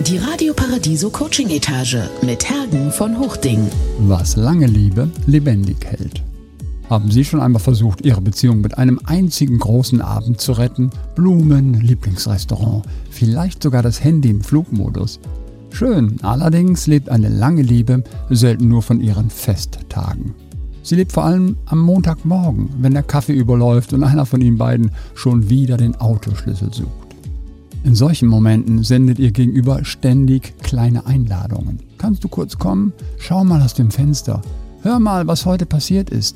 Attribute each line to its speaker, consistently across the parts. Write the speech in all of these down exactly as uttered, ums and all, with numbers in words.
Speaker 1: Die Radio Paradiso Coaching Etage mit Hergen von Huchting.
Speaker 2: Was lange Liebe lebendig hält. Haben Sie schon einmal versucht, Ihre Beziehung mit einem einzigen großen Abend zu retten? Blumen, Lieblingsrestaurant, vielleicht sogar das Handy im Flugmodus. Schön, allerdings lebt eine lange Liebe selten nur von ihren Festtagen. Sie lebt vor allem am Montagmorgen, wenn der Kaffee überläuft und einer von Ihnen beiden schon wieder den Autoschlüssel sucht. In solchen Momenten sendet Ihr Gegenüber ständig kleine Einladungen. Kannst du kurz kommen? Schau mal aus dem Fenster. Hör mal, was heute passiert ist.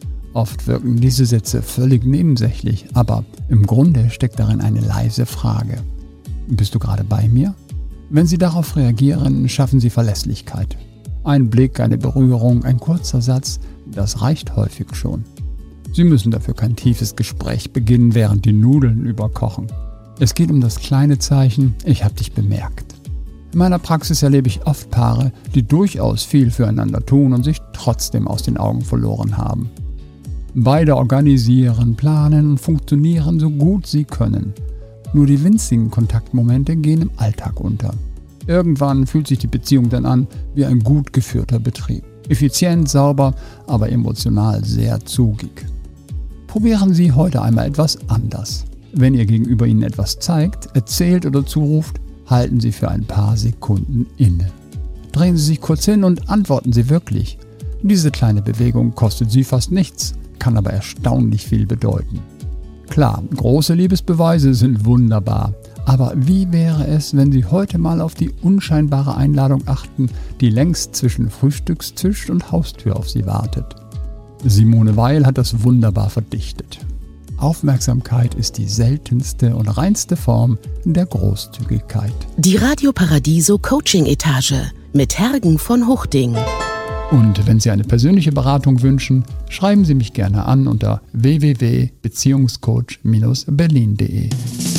Speaker 2: Oft wirken diese Sätze völlig nebensächlich, aber im Grunde steckt darin eine leise Frage. Bist du gerade bei mir? Wenn Sie darauf reagieren, schaffen Sie Verlässlichkeit. Ein Blick, eine Berührung, ein kurzer Satz, das reicht häufig schon. Sie müssen dafür kein tiefes Gespräch beginnen, während die Nudeln überkochen. Es geht um das kleine Zeichen, ich habe dich bemerkt. In meiner Praxis erlebe ich oft Paare, die durchaus viel füreinander tun und sich trotzdem aus den Augen verloren haben. Beide organisieren, planen und funktionieren so gut sie können. Nur die winzigen Kontaktmomente gehen im Alltag unter. Irgendwann fühlt sich die Beziehung dann an wie ein gut geführter Betrieb. Effizient, sauber, aber emotional sehr zugig. Probieren Sie heute einmal etwas anders. Wenn Ihr Gegenüber Ihnen etwas zeigt, erzählt oder zuruft, halten Sie für ein paar Sekunden inne. Drehen Sie sich kurz hin und antworten Sie wirklich. Diese kleine Bewegung kostet Sie fast nichts, kann aber erstaunlich viel bedeuten. Klar, große Liebesbeweise sind wunderbar, aber wie wäre es, wenn Sie heute mal auf die unscheinbare Einladung achten, die längst zwischen Frühstückstisch und Haustür auf Sie wartet? Simone Weil hat das wunderbar verdichtet. Aufmerksamkeit ist die seltenste und reinste Form der Großzügigkeit.
Speaker 1: Die Radio Paradiso Coaching Etage mit Hergen von Huchting.
Speaker 2: Und wenn Sie eine persönliche Beratung wünschen, schreiben Sie mich gerne an unter w w w punkt beziehungscoach Bindestrich berlin punkt de.